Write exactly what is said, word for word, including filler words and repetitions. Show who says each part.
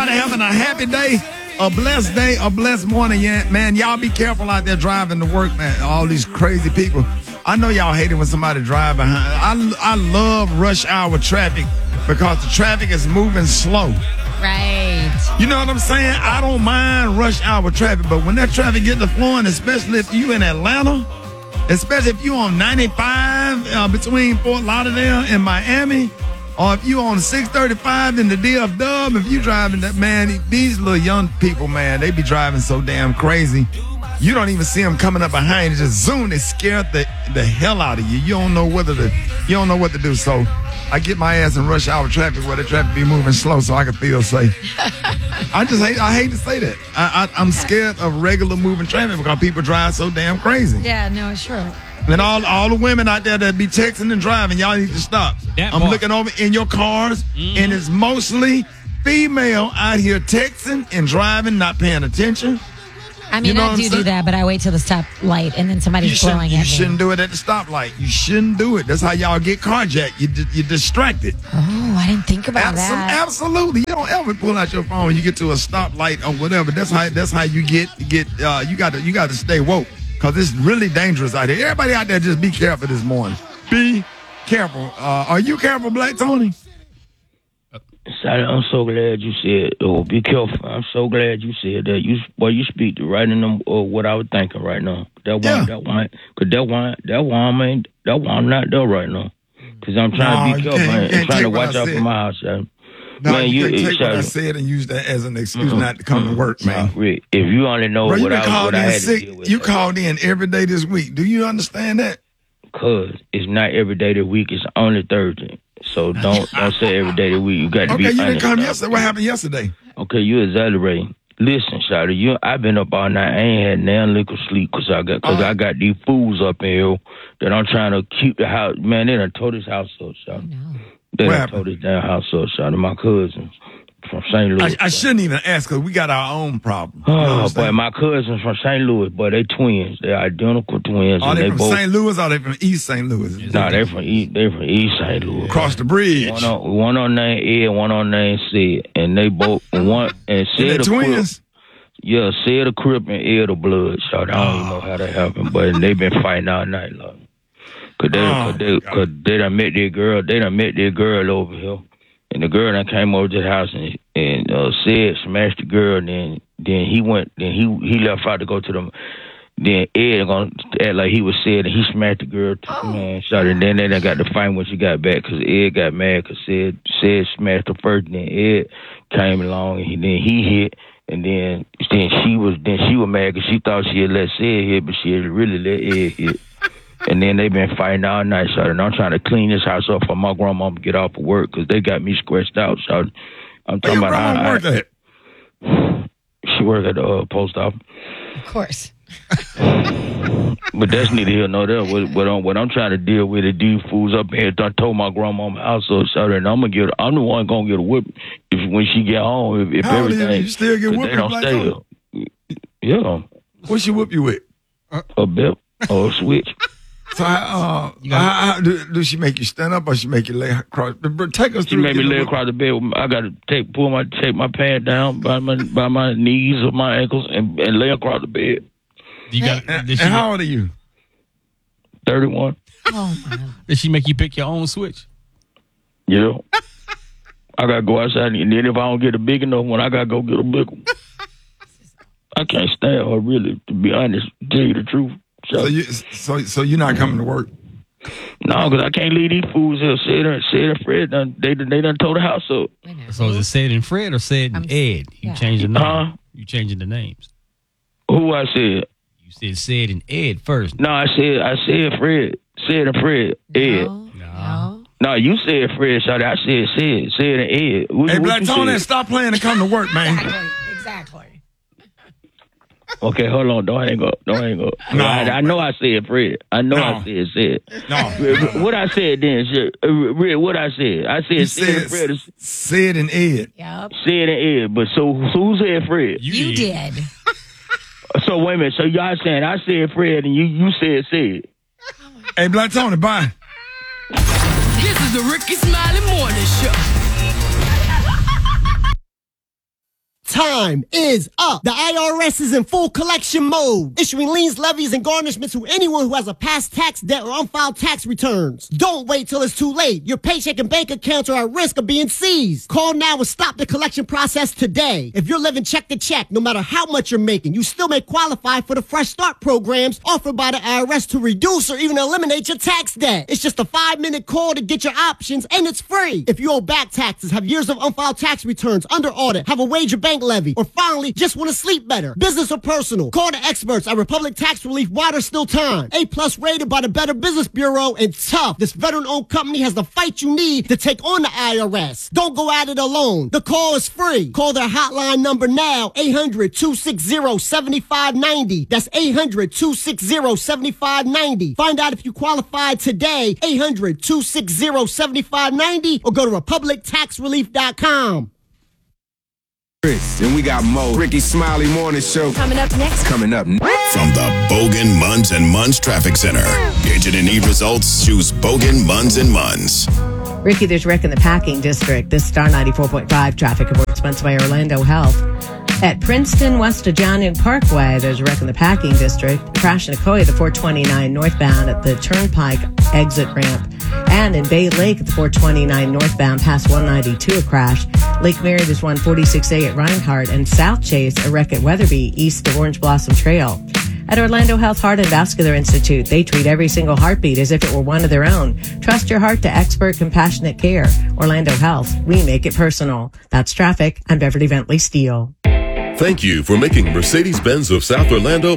Speaker 1: everybody having a happy day, a blessed day, a blessed morning. Yeah, man, y'all be careful out there driving to work, man. All these crazy people. I know y'all hate it when somebody drive behind. I, I love rush hour traffic because the traffic is moving slow.
Speaker 2: Right.
Speaker 1: You know what I'm saying? I don't mind rush hour traffic, but when that traffic gets to flowing, especially if you in Atlanta, especially if you on ninety-five uh, between Fort Lauderdale and Miami, or if you on six thirty-five in the D F W, if you driving that, man, these little young people, man, they be driving so damn crazy. You don't even see them coming up behind you. Just zoom, they scared the, the hell out of you. You don't know whether to, you don't know what to do. So I get my ass in rush hour traffic where the traffic be moving slow so I can feel safe. I just hate, I hate to say that. I, I, I'm scared of regular moving traffic because people drive so damn crazy.
Speaker 2: Yeah, no, it's true.
Speaker 1: And all all the women out there that be texting and driving, y'all need to stop.
Speaker 3: That
Speaker 1: I'm
Speaker 3: part.
Speaker 1: looking over in your cars, mm-hmm. and it's mostly female out here texting and driving, not paying attention.
Speaker 2: I mean,
Speaker 1: you know
Speaker 2: I do do that, but I wait till the stop light, and then somebody's
Speaker 1: you
Speaker 2: blowing at
Speaker 1: you
Speaker 2: me.
Speaker 1: You shouldn't do it at the stoplight. You shouldn't do it. That's how y'all get carjacked. You di- you're distracted.
Speaker 2: Oh, I didn't think about
Speaker 1: Absol-
Speaker 2: that.
Speaker 1: Absolutely. You don't ever pull out your phone when you get to a stoplight or whatever. That's how that's how you get get. Uh, you got to you got to stay woke because it's really dangerous out here. Everybody out there, just be careful this morning. Be careful. Uh, are you careful, Black Tony?
Speaker 4: I'm so glad you said, oh, be careful. I'm so glad you said that. You, boy, you speak to right in them, uh, what I was thinking right now. That one,
Speaker 1: yeah.
Speaker 4: that one, cause that one, that one, ain't, that one not there right now. Cause I'm trying
Speaker 1: no,
Speaker 4: to be careful and, and trying to watch out for my house.
Speaker 1: No,
Speaker 4: man,
Speaker 1: you,
Speaker 4: you
Speaker 1: can't take what I
Speaker 4: uh,
Speaker 1: said and use that as an excuse
Speaker 4: mm-mm,
Speaker 1: not to come to work, man.
Speaker 4: Nah, Rick, if you only know
Speaker 1: Bro,
Speaker 4: what I, what I had
Speaker 1: sick.
Speaker 4: to deal with.
Speaker 1: You called in every day this week. Do you understand that?
Speaker 4: Cause it's not every day this week. It's only Thursday. So don't don't say every day of the week. You got to
Speaker 1: okay,
Speaker 4: be honest.
Speaker 1: Okay, you didn't come
Speaker 4: now.
Speaker 1: yesterday. What happened yesterday?
Speaker 4: Okay, you exaggerating. Listen, Shawty, you I've been up all night. I ain't had nan liquor sleep because I got because uh-huh. I got these fools up in here that I'm trying to keep the house. Man, they done tore this house up, Shawty. They
Speaker 1: what
Speaker 4: done
Speaker 1: happened?
Speaker 4: tore this damn house up, Shawty. My cousins from Saint Louis.
Speaker 1: I, I shouldn't even ask because we got our own problem.
Speaker 4: Oh, boy, my cousins from Saint Louis, boy, they twins. They identical twins.
Speaker 1: Are
Speaker 4: and
Speaker 1: they,
Speaker 4: they
Speaker 1: from
Speaker 4: both,
Speaker 1: Saint Louis or are they from East Saint Louis?
Speaker 4: No, nah, they from East. They from East Saint Louis.
Speaker 1: Across the bridge.
Speaker 4: One on, one on name Ed, one on name Sid, and they both one and Sid the
Speaker 1: twins.
Speaker 4: Crip, yeah, Sid the Crip and Ed the Blood. So I don't oh. even know how that happened, but they been fighting all night long. Cause they, oh, cause they, cause they done met their girl. They done met their girl over here. And the girl that came over to the house and and uh, said smashed the girl. And then then he went. Then he he left out to go to them. Then Ed gonna act like he was said and he smashed the girl. To, oh. Man, shot her. And then they done got to fight when she got back because Ed got mad because said said smashed her first. And then Ed came along and he, then he hit. And then then she was then she was mad because she thought she had let Sid hit, but she had really let Ed hit. And then they've been fighting all night, so and I'm trying to clean this house up for my grandma to get off of work because they got me scratched out. So I'm talking
Speaker 1: Where
Speaker 4: about.
Speaker 1: Your grandma work
Speaker 4: at? She work at the uh, post office.
Speaker 2: Of course.
Speaker 4: But that's neither here nor there. What, what, I'm, what I'm trying to deal with is these fools up here. I told my grandma my house so sorry, and I'm gonna get. I'm the one gonna get a whip if when she get home. If, if
Speaker 1: How
Speaker 4: everything,
Speaker 1: old you still get whooped?
Speaker 4: They don't stay here. Yeah.
Speaker 1: What she whoop you with?
Speaker 4: A belt or a switch.
Speaker 1: So, uh, how, how, do, do she make you stand up or she make you lay across? Take us
Speaker 4: She
Speaker 1: through.
Speaker 4: made me lay across the bed. I got to take pull my take my pants down by my by my knees or my ankles and, and lay across the bed.
Speaker 3: You got.
Speaker 1: And,
Speaker 3: and
Speaker 1: how old are you?
Speaker 4: Thirty-one.
Speaker 2: Oh man!
Speaker 3: Did she make you pick your own switch?
Speaker 4: Yeah. I gotta go outside, and then if I don't get a big enough one, I gotta go get a big one. I can't stand her, really, to be honest. To tell you the truth. So,
Speaker 1: so you, so, so you're not coming to work?
Speaker 4: No, because I can't leave these fools here. Sid and, Sid and Fred, done, they, they done tore the house up.
Speaker 3: So is it Sid and Fred or Sid and Ed? You
Speaker 2: yeah.
Speaker 3: changed the name.
Speaker 4: Huh?
Speaker 3: You changing the names.
Speaker 4: Who I said?
Speaker 3: You said Sid and Ed first.
Speaker 4: No, I said I said Fred. Sid and Fred. Ed.
Speaker 2: No. no.
Speaker 4: No, you said Fred, Shawty. I said Sid. Sid and Ed. What,
Speaker 1: hey,
Speaker 4: what
Speaker 1: Black Tony,
Speaker 4: said?
Speaker 1: stop playing and come to work, man.
Speaker 2: Exactly. Exactly.
Speaker 4: Okay, hold on. Don't hang up. Don't hang up.
Speaker 1: No,
Speaker 4: I, I know I said Fred. I know
Speaker 1: no.
Speaker 4: I said Sid.
Speaker 1: No.
Speaker 4: What I said then, shit, uh, Red, what I said? I said
Speaker 1: You
Speaker 4: Sid
Speaker 1: said
Speaker 4: and Fred. is-
Speaker 1: Sid and Ed.
Speaker 2: Yep.
Speaker 4: Sid and Ed. But so who said Fred?
Speaker 2: You did.
Speaker 4: So wait a minute. So y'all saying I said Fred and you you said Sid.
Speaker 1: Hey, Black Tony, bye.
Speaker 5: This is the Ricky Smiley Morning Show. time is up. The I R S is in full collection mode, issuing liens, levies, and garnishments to anyone who has a past tax debt or unfiled tax returns. Don't wait till it's too late. Your paycheck and bank accounts are at risk of being seized. Call now and stop the collection process today. If you're living check to check, no matter how much you're making, you still may qualify for the Fresh Start programs offered by the I R S to reduce or even eliminate your tax debt. It's just a five-minute call to get your options, and it's free. If you owe back taxes, have years of unfiled tax returns, under audit, have a wage or bank levy, or finally just want to sleep better, business or personal, call the experts at Republic Tax Relief while there's still time. A-plus rated by the Better Business Bureau, and tough. This veteran-owned company has the fight you need to take on the I R S. Don't go at it alone. The call is free. Call their hotline number now, eight hundred, two six zero, seven five nine zero. That's eight hundred, two six zero, seven five nine zero. Find out if you qualify today, eight hundred, two six zero, seven five nine zero, or go to republic tax relief dot com.
Speaker 6: And we got Mo. Ricky Smiley Morning Show.
Speaker 2: Coming up next.
Speaker 6: Coming up.
Speaker 7: From the Bogan, Munz, and Munz Traffic Center. Agent and need results, choose Bogan, Munz, and Munz.
Speaker 2: Ricky, there's wreck in the packing district. This Star ninety-four point five traffic report sponsored by Orlando Health. At Princeton, West of John Young Parkway, there's a wreck in the packing district. Crash in Nicoya, the four twenty-nine northbound at the Turnpike exit ramp. And in Bay Lake at the four twenty-nine northbound past one ninety-two, a crash. Lake Mary, there's one forty-six A at Reinhardt. And South Chase, a wreck at Weatherby, east of Orange Blossom Trail. At Orlando Health Heart and Vascular Institute, they treat every single heartbeat as if it were one of their own. Trust your heart to expert, compassionate care. Orlando Health, we make it personal. That's traffic. I'm Beverly Bentley Steele.
Speaker 8: Thank you for making Mercedes-Benz of South Orlando